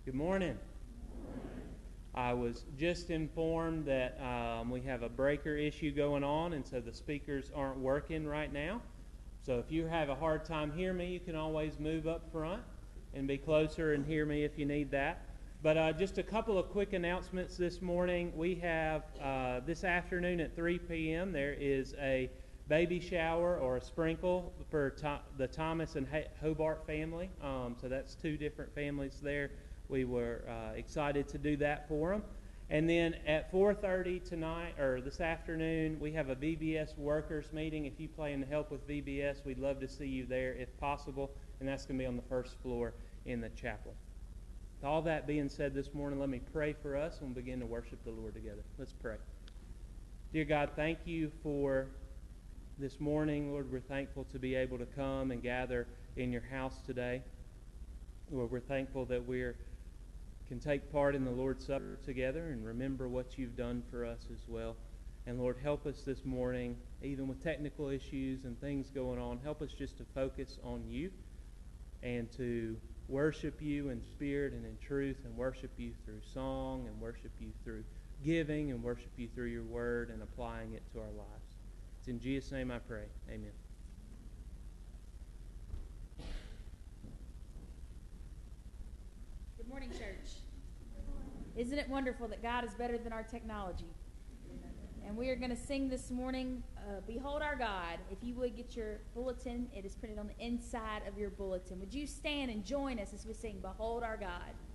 Good morning. I was just informed that we have a breaker issue going on, and so the speakers aren't working right now. So if you have a hard time hearing me, you can always move up front and be closer and hear me if you need that. But just a couple of quick announcements this morning. We have this afternoon at 3 p.m. there is a baby shower or a sprinkle for the Thomas and Hobart family. So that's two different families there. We were excited to do that for them. And then at 4:30 tonight, or this afternoon, we have a VBS workers meeting. If you plan to help with VBS, we'd love to see you there if possible. And that's going to be on the first floor in the chapel. With all that being said this morning, let me pray for us and we'll begin to worship the Lord together. Let's pray. Dear God, thank you for this morning. Lord, we're thankful to be able to come and gather in your house today. Lord, we're thankful that we can take part in the Lord's Supper together and remember what you've done for us as well. And Lord, help us this morning, even with technical issues and things going on, help us just to focus on you and to worship you in spirit and in truth, and worship you through song, and worship you through giving, and worship you through your word and applying it to our lives. It's in Jesus' name I pray. Amen. Good morning, church. Isn't it wonderful that God is better than our technology? And we are going to sing this morning, Behold Our God. If you would get your bulletin, it is printed on the inside of your bulletin. Would you stand and join us as we sing, Behold Our God?